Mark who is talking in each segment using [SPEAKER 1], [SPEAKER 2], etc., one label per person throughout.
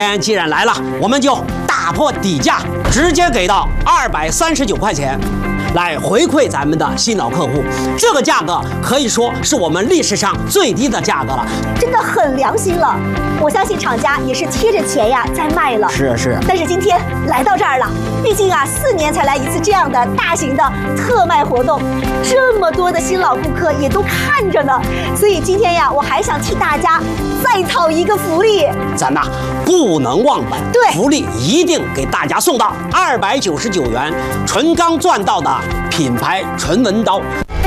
[SPEAKER 1] 既然来了，我们就打破底价，直接给到239块钱。 来回馈咱们的新老客户，这个价格可以说是我们历史上最低的价格了，
[SPEAKER 2] 真的很良心了。我相信厂家也是贴着钱呀在卖了。
[SPEAKER 1] 是。
[SPEAKER 2] 但是今天来到这儿了，毕竟啊4年才来一次这样的大型的特卖活动，这么多的新老顾客也都看着呢，所以今天呀，我还想替大家再讨一个福利，
[SPEAKER 1] 咱呐不能忘本，
[SPEAKER 2] 对，
[SPEAKER 1] 福利一定给大家送到299元纯钢钻道的。 品牌纯文刀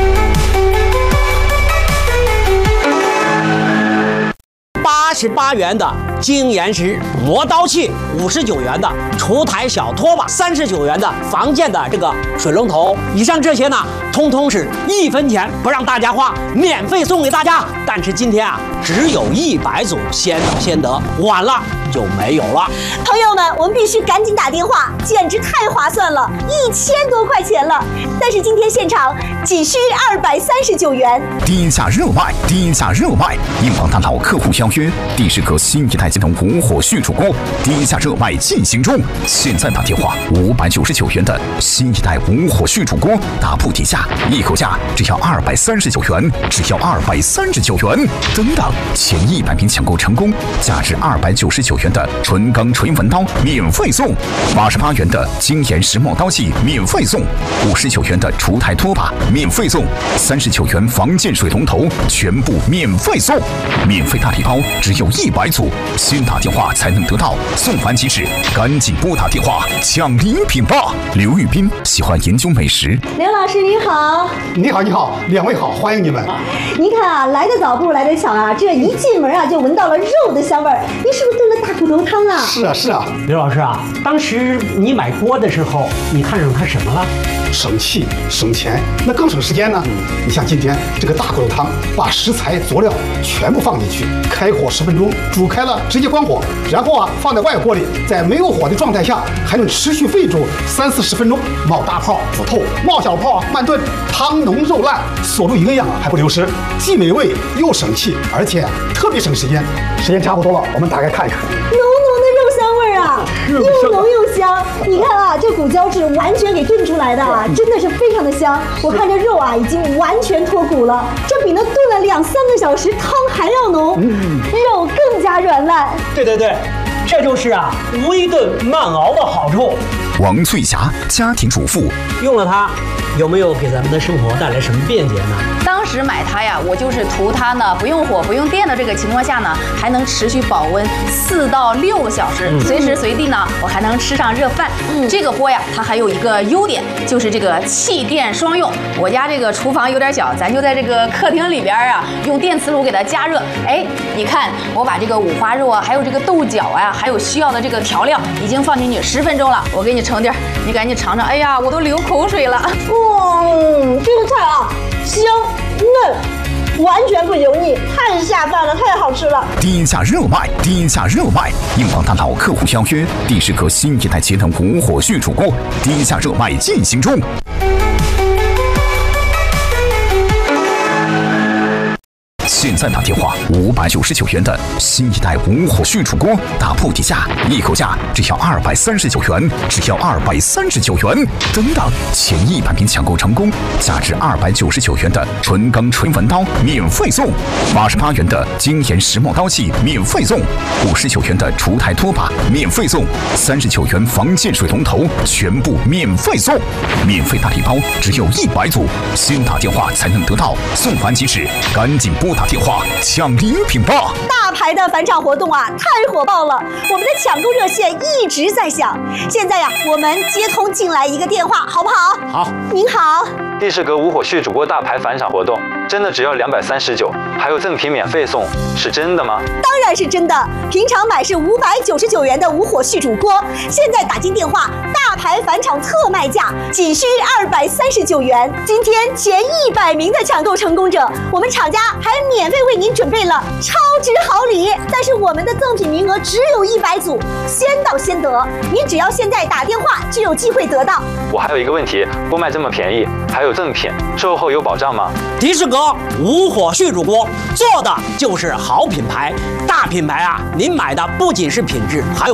[SPEAKER 1] ，88元的精研石磨刀器，59元的厨台小拖把，39元的防溅的这个水龙头。以上这些呢，通通是1分钱不让大家花，免费送给大家。但是今天啊，只有100组，先到先得，晚了就没有了。
[SPEAKER 2] 朋友们，我们必须赶紧打电话，简直太划算了，1000多块钱了。但是今天现场仅需239元，
[SPEAKER 3] 低价热卖，低价热卖！硬邦大佬客户邀约，第10个新一代机动无火续主锅低价热卖进行中。现在打电话，599元的新一代无火续主锅打破底价，一口价只要239元，只要239元。等等，前100名抢购成功，价值299元的纯钢纯文刀免费送，88元的精研石磨刀器免费送，59元的厨台拖把免费送，39元防溅水龙头全部免费送，免费大礼包只有100组，先打电话才能得到，送完即止，赶紧拨打电话抢礼品吧！刘玉斌喜欢研究美食，
[SPEAKER 2] 刘老师您好，
[SPEAKER 4] 你好，你好，两位好，欢迎你们。
[SPEAKER 2] 您看啊，来得早不如来得巧啊，这一进门啊就闻到了肉的香味儿。您是不是炖了大骨头汤啊？
[SPEAKER 4] 是啊，是啊。
[SPEAKER 1] 刘老师啊，当时你买锅的时候，你看上它什么了？
[SPEAKER 4] 省气省钱，那更省时间呢。你像今天这个大骨头汤，把食材佐料全部放进去，开火10分钟，煮开了直接关火，然后啊放在外锅里，在没有火的状态下，还能持续沸煮30-40分钟，冒大泡煮透，冒小泡慢炖，汤浓肉烂，锁住营养还不流失，既美味又省气，而且特别省时间。时间差不多了，我们打开看一看。
[SPEAKER 2] 浓浓的肉香味儿啊，又浓又香。你看啊，这骨胶质完全给炖出来的啊，真的是非常的香。我看这肉啊已经完全脱骨了，这比那炖了2-3个小时汤还要浓，肉更加软烂。
[SPEAKER 1] 对，这就是啊微炖慢熬的好处。
[SPEAKER 3] 王翠霞，家庭主妇，
[SPEAKER 1] 用了它，有没有给咱们的生活带来什么便捷呢？
[SPEAKER 5] 当时买它呀，我就是图它呢不用火不用电的这个情况下呢，还能持续保温4到6个小时，随时随地呢我还能吃上热饭。这个锅呀，它还有一个优点，就是这个气电双用。我家这个厨房有点小，咱就在这个客厅里边啊，用电磁炉给它加热。哎，你看我把这个五花肉啊，还有这个豆角啊，还有需要的这个调料已经放进去10分钟了，我给你盛地儿，你赶紧尝尝。哎呀，我都流口水了。
[SPEAKER 2] 这个菜啊，香嫩，完全不油腻，太下饭了，太好吃了。
[SPEAKER 3] 低价热卖，低价热卖！硬邦大佬客户邀约，第10个新一代节能无火续主锅低价热卖进行中。现在打电话，599元的新一代无火续主锅打破底价，一口价只要239元，只要239元。等等，前100名抢购成功，价值299元的纯钢纯文刀免费送，88元的精研石磨刀器免费送，59元的厨台拖把免费送，39元防溅水龙头全部免费送，免费大礼包只有100组，先打电话才能得到，送完即止，赶紧拨打电话抢礼品吧！
[SPEAKER 2] 大牌的返场活动啊，太火爆了！我们的抢购热线一直在响。现在呀，我们接通进来一个电话，好不好？
[SPEAKER 1] 好。
[SPEAKER 2] 您好。
[SPEAKER 6] 第10个无火续主锅大牌返场活动，真的只要239，还有赠品免费送，是真的吗？
[SPEAKER 2] 当然是真的。平常买是599元的无火续主锅，现在打进电话，大大牌返场特卖价仅需239元。今天前100名的抢购成功者，我们厂家还免费为您准备了超值好礼。但是我们的赠品名额只有100组，先到先得。您只要现在打电话就有机会得到。
[SPEAKER 6] 我还有一个问题，锅卖这么便宜，还有赠品，售后有保障吗？
[SPEAKER 1] 迪士格无火续煮锅做的就是好品牌，大品牌啊！您买的不仅是品质，还有